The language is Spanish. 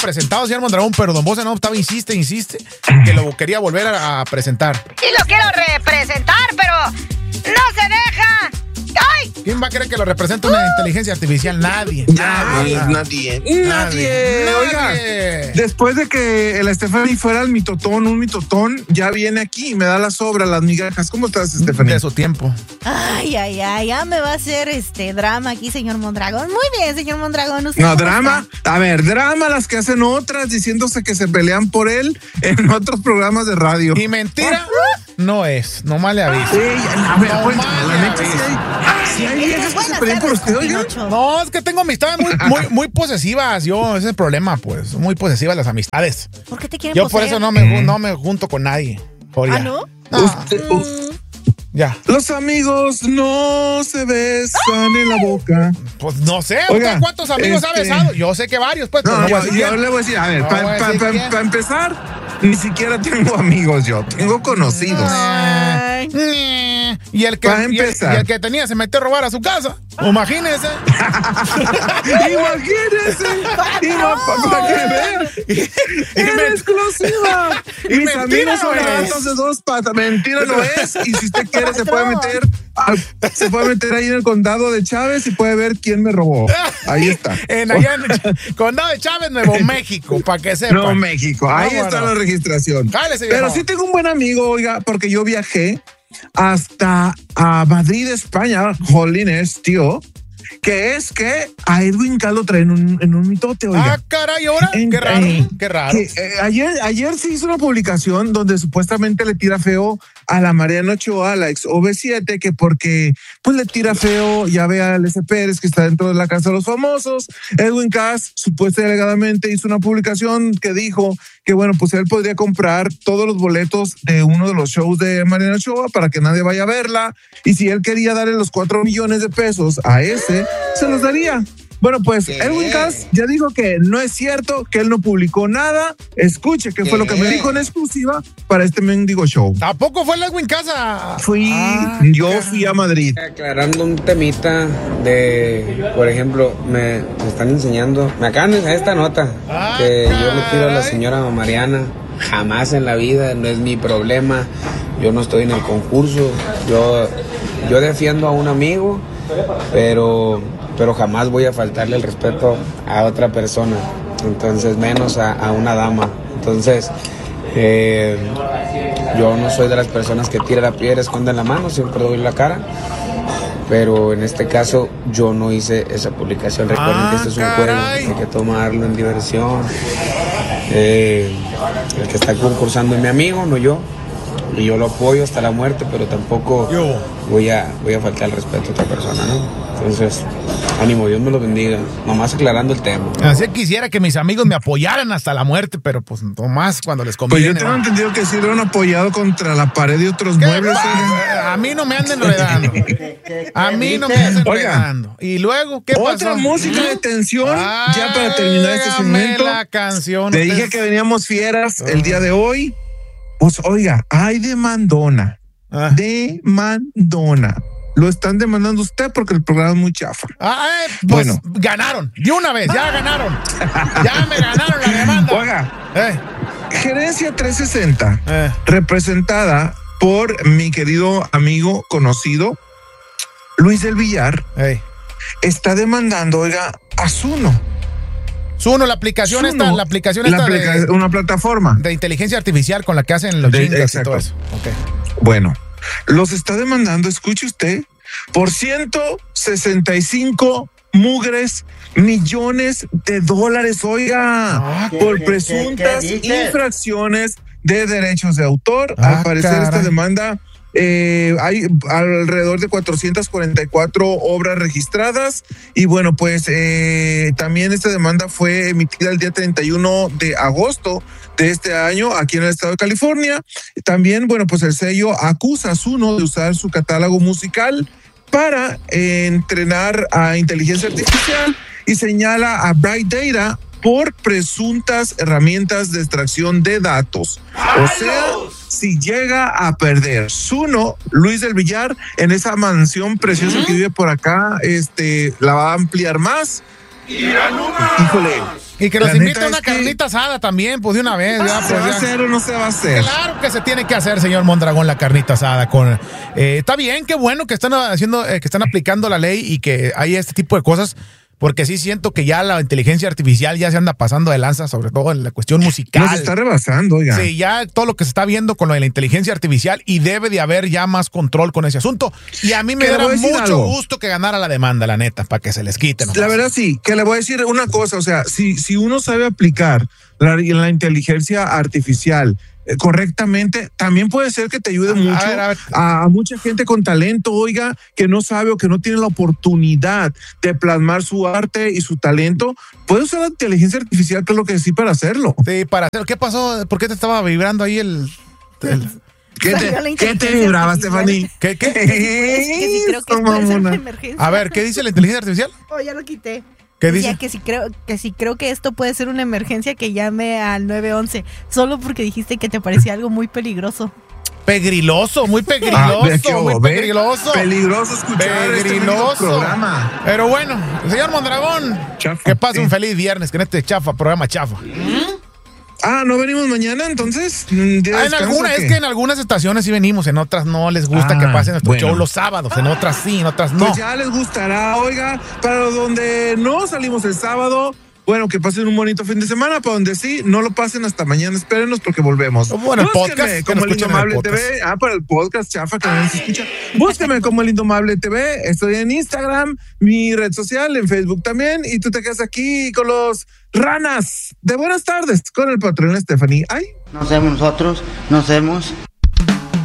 presentado, señor Mondragón, pero don Bosa no estaba, insiste, que lo quería volver a presentar. Y lo quiero representar, pero no se deja. ¡Ay! ¿Quién va a querer que lo represente una inteligencia artificial? Nadie. Nadie. Oiga, después de que el Stephanie fuera un mitotón, ya viene aquí y me da las sobras, las migajas. ¿Cómo estás, Stephanie? De su tiempo. Ay, ya me va a hacer drama aquí, señor Mondragón. Muy bien, señor Mondragón. No, drama. A ver, drama las que hacen otras diciéndose que se pelean por él en otros programas de radio. Y mentira no es, nomás le aviso. Sí, a ver, la neta sí hay viejas que se pelean por usted, oiga. No, es que tengo amistades muy posesivas. Ese es el problema, pues. Muy posesivas las amistades. ¿Por qué te quieren Yo poseer? por eso no me junto con nadie. ¿Ah, no? Ya. Los amigos no se besan en la boca. Pues no sé, oiga, ¿cuántos amigos ha besado? Yo sé que varios, pues. No, yo le voy a decir, a ver, para empezar, ni siquiera tengo amigos yo, tengo conocidos. Y el que tenía se metió a robar a su casa. Imagínese. Para que vean. En exclusiva. Y mis amigos son gatos de dos patas. Mentira no es. Y si usted quiere, se puede meter ahí en el condado de Chávez y puede ver quién me robó. Ahí está. Allá en el condado de Chávez, Nuevo México, para que sepa. Nuevo México. Ahí está la registración. Pero sí tengo un buen amigo, oiga, porque yo viajé hasta a Madrid, España, jolines, tío, que es que a Edwin Cass lo traen en un mitote, oiga. Ah, caray, ¿ahora? Qué raro. Ayer se hizo una publicación donde supuestamente le tira feo a la Mariana Ochoa, a la ex OV7, que porque pues le tira feo, ya ve a L.C. Pérez, que está dentro de la casa de los famosos. Edwin Cass supuestamente alegadamente hizo una publicación que dijo que bueno, pues él podría comprar todos los boletos de uno de los shows de Mariana Ochoa para que nadie vaya a verla, y si él quería darle los 4 millones de pesos a ese, se los daría. Bueno, pues Edwin Cass ya dijo que no es cierto, que él no publicó nada. Escuche qué fue lo que me dijo en exclusiva para este mendigo show. ¿A poco fue el Edwin Cass? Yo fui a Madrid. Aclarando un temita de, por ejemplo, me están enseñando, me acaban de enseñar esta nota, que yo le tiro a la señora Mariana. Jamás en la vida, no es mi problema. Yo no estoy en el concurso. Yo defiendo a un amigo, pero jamás voy a faltarle el respeto a otra persona, entonces menos a una dama. Entonces yo no soy de las personas que tira la piedra, esconde la mano, siempre doy la cara, pero en este caso yo no hice esa publicación. Recuerden que esto es un juego, hay que tomarlo en diversión. El que está concursando es mi amigo, no yo, y yo lo apoyo hasta la muerte, pero tampoco voy a faltar el respeto a otra persona, ¿no? Entonces, ánimo, Dios me lo bendiga. Nomás aclarando el tema. Así quisiera que mis amigos me apoyaran hasta la muerte, pero pues nomás cuando les conviene. Pues yo tengo entendido que sí lo han apoyado contra la pared de otros muebles. A mí no me anden enredando. A mí no me anden enredando. Y luego, ¿qué pasó? Otra música de tensión, ya para terminar este segmento. La canción. Te dije que veníamos fieras el día de hoy. Pues oiga, hay demandona. Demandona. Lo están demandando usted porque el programa es muy chafa. Pues bueno, ganaron. De una vez, ya ganaron. Ya me ganaron la demanda. Oiga, Gerencia 360, representada por mi querido amigo conocido, Luis del Villar, está demandando, oiga, a Zuno. Zuno, la aplicación esta de una plataforma de inteligencia artificial con la que hacen los chingas y todo eso. Okay. Bueno, los está demandando, escuche usted, por 165 mugres millones de dólares, oiga, por presuntas infracciones de derechos de autor. Al parecer esta demanda, hay alrededor de 444 obras registradas, y bueno, pues también esta demanda fue emitida el día 31 de agosto de este año aquí en el estado de California. También, bueno, pues el sello acusa a Zuno de usar su catálogo musical para entrenar a inteligencia artificial y señala a Bright Data por presuntas herramientas de extracción de datos. O sea, si llega a perder Zuno, Luis del Villar, en esa mansión preciosa que vive por acá, la va a ampliar más. Híjole. Y que nos invite a una carnita asada también, pues de una vez. Ya, ¿Se va a hacer o no se va a hacer? Claro que se tiene que hacer, señor Mondragón, la carnita asada. Está bien, qué bueno que están haciendo, que están aplicando la ley y que hay este tipo de cosas. Porque sí siento que ya la inteligencia artificial ya se anda pasando de lanza, sobre todo en la cuestión musical. Nos está rebasando, oiga. Sí, ya todo lo que se está viendo con lo de la inteligencia artificial y debe de haber ya más control con ese asunto. Y a mí me dará mucho gusto que ganara la demanda, la neta, para que se les quite. La verdad sí, que le voy a decir una cosa, o sea, si uno sabe aplicar la inteligencia artificial correctamente, también puede ser que te ayude mucho a mucha gente con talento, oiga, que no sabe o que no tiene la oportunidad de plasmar su arte y su talento. Puede usar la inteligencia artificial, que es lo que sí, para hacerlo. Sí, para hacerlo. ¿Qué pasó? ¿Por qué te estaba vibrando ahí el... ¿Qué te vibraba, Stephanie? ¿Qué? Que sí creo que puede ser una emergencia. A ver, ¿qué dice la inteligencia artificial? Oh, ya lo quité. ¿Qué dice? Que si creo que esto puede ser una emergencia, que llame al 911, solo porque dijiste que te parecía algo muy peligroso. Pegriloso, muy pegriloso, muy pegriloso. Peligroso escuchar este programa. Pero bueno, señor Mondragón, chafa, que pase un feliz viernes con este programa chafa. ¿No venimos mañana entonces? Es que en algunas estaciones sí venimos, en otras no les gusta que pasen nuestro show los sábados, en otras sí, en otras no. Pues ya les gustará, oiga, para donde no salimos el sábado, bueno, que pasen un bonito fin de semana, para donde sí, no lo pasen hasta mañana, espérenos porque volvemos. Bueno, el podcast, como el Indomable TV, para el podcast chafa que no se escucha. Búsqueme como el Indomable TV, estoy en Instagram, mi red social, en Facebook también, y tú te quedas aquí con los ranas de buenas tardes, con el patrón Stephanie. Ay. Nos vemos nosotros, nos vemos